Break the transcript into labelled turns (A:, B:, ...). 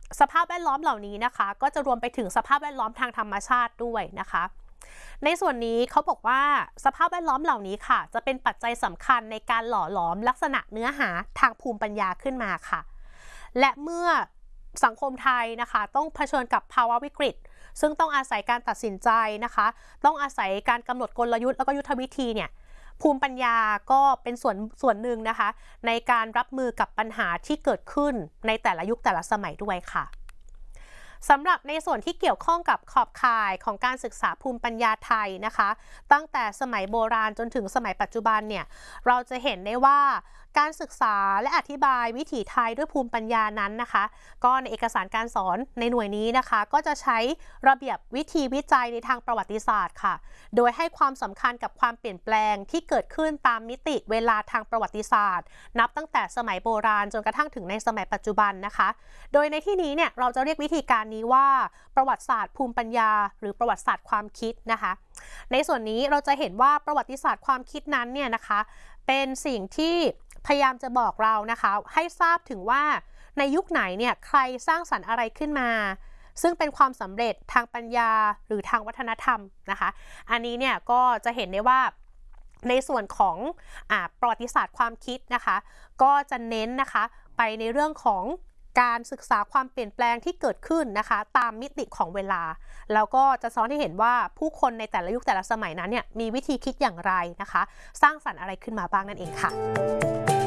A: สภาพแวดล้อมเหล่านี้นะคะก็จะรวมไปถึงสภาพแวดล้อมทางธรรมชาติด้วยนะคะในส่วนนี้เขาบอกว่าสภาพแวดล้อมเหล่านี้ค่ะจะเป็นปัจจัยสำคัญในการหล่อหลอมลักษณะเนื้อหาทางภูมิปัญญาขึ้นมาค่ะและเมื่อสังคมไทยนะคะต้องเผชิญกับภาวะวิกฤตซึ่งต้องอาศัยการตัดสินใจนะคะต้องอาศัยการกำหนดกลยุทธ์แล้วก็ยุทธวิธีเนี่ยภูมิปัญญาก็เป็นส่วนหนึ่งนะคะในการรับมือกับปัญหาที่เกิดขึ้นในแต่ละยุคแต่ละสมัยด้วยค่ะ สำหรับในส่วนที่เกี่ยวข้องกับขอบข่ายของการศึกษาภูมิปัญญาไทยนะคะตั้งแต่สมัยโบราณจนถึงสมัยปัจจุบันเนี่ยเราจะเห็นได้ว่าการศึกษาและอธิบายวิถีไทยด้วยภูมิปัญญานั้นนะคะก็ในเอกสารการสอนในหน่วยนี้นะคะก็จะใช้ระเบียบวิธีวิจัยในทางประวัติศาสตร์ค่ะโดยให้ความสำคัญกับความเปลี่ยนแปลงที่เกิดขึ้นตามมิติเวลาทางประวัติศาสตร์นับตั้งแต่สมัยโบราณจนกระทั่งถึงในสมัยปัจจุบันนะคะโดยในที่นี้เนี่ยเราจะเรียกวิธีการนี้ว่าประวัติศาสตร์ภูมิปัญญาหรือประวัติศาสตร์ความคิดนะคะในส่วนนี้เราจะเห็นว่าประวัติศาสตร์ความคิดนั้นเนี่ยนะคะเป็นสิ่งที่พยายามจะบอกเรานะคะให้ทราบถึงว่าในยุคไหนเนี่ยใครสร้างสรรค์อะไรขึ้นมาซึ่งเป็นความสำเร็จทางปัญญาหรือทางวัฒนธรรมนะคะอันนี้เนี่ยก็จะเห็นได้ว่าในส่วนของประวัติศาสตร์ความคิดนะคะก็จะเน้นนะคะไปในเรื่องของการศึกษาความเปลี่ยนแปลงที่เกิดขึ้นนะคะตามมิติของเวลาแล้วก็จะซ้อนให้เห็นว่าผู้คนในแต่ละยุคแต่ละสมัยนั้นเนี่ยมีวิธีคิดอย่างไรนะคะสร้างสรรค์อะไรขึ้นมาบ้างนั่นเองค่ะ